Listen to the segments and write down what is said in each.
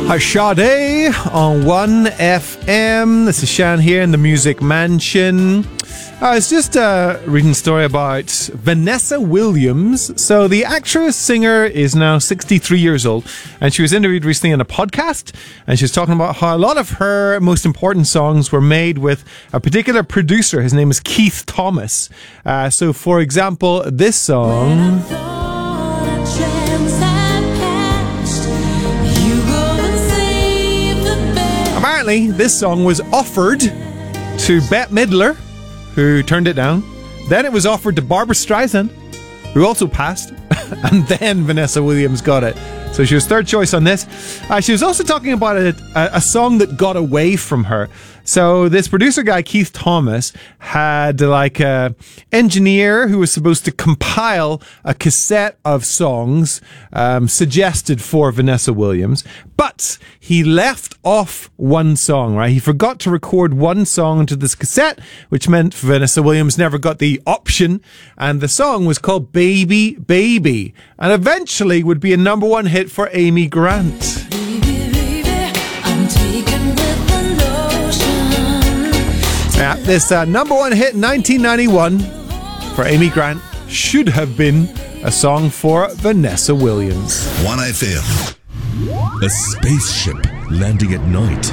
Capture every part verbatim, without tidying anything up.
Sade on one F M. This is Shan here in the Music Mansion. I was just uh, reading a story about Vanessa Williams. So the actress, singer is now sixty-three years old, and she was interviewed recently on a podcast, and she was talking about how a lot of her most important songs were made with a particular producer. His name is Keith Thomas. Uh, so, for example, this song... Apparently, this song was offered to Bette Midler, who turned it down. Then it was offered to Barbra Streisand, who also passed. And then Vanessa Williams got it. So she was third choice on this. Uh, she was also talking about a, a, a song that got away from her. So this producer guy, Keith Thomas, had like a engineer who was supposed to compile a cassette of songs um, suggested for Vanessa Williams, but he left off one song, right? He forgot to record one song into this cassette, which meant Vanessa Williams never got the option, and the song was called Baby Baby, and eventually would be a number one hit for Amy Grant. Yeah, this uh, number one hit in nineteen ninety-one for Amy Grant should have been a song for Vanessa Williams. one F M. A spaceship landing at night.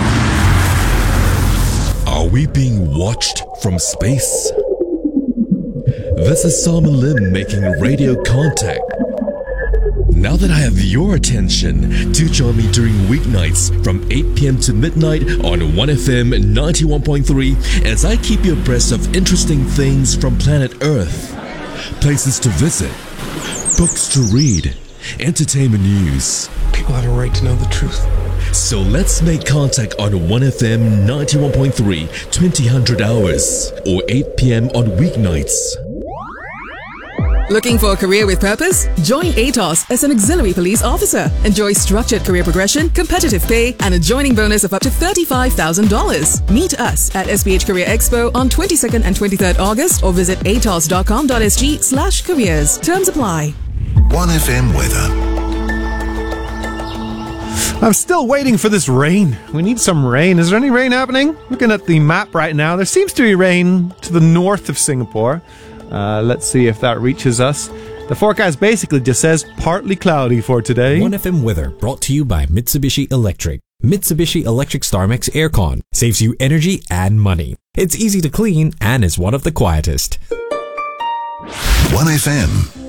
Are we being watched from space? This is Simon Lim making radio contact. Now that I have your attention, do join me during weeknights from eight p.m. to midnight on one F M ninety-one point three as I keep you abreast of interesting things from planet Earth. Places to visit, books to read, entertainment news. People have a right to know the truth. So let's make contact on one F M ninety-one point three, twenty hundred hours, or eight p.m. on weeknights. Looking for a career with purpose? Join A T O S as an auxiliary police officer. Enjoy structured career progression, competitive pay, and a joining bonus of up to thirty-five thousand dollars. Meet us at S B H Career Expo on twenty-second and twenty-third August or visit atos.com.sg slash careers. Terms apply. one F M weather. I'm still waiting for this rain. We need some rain. Is there any rain happening? Looking at the map right now, there seems to be rain to the north of Singapore. Uh, let's see if that reaches us. The forecast basically just says partly cloudy for today. one F M weather brought to you by Mitsubishi Electric. Mitsubishi Electric StarMax Aircon saves you energy and money. It's easy to clean and is one of the quietest. one F M.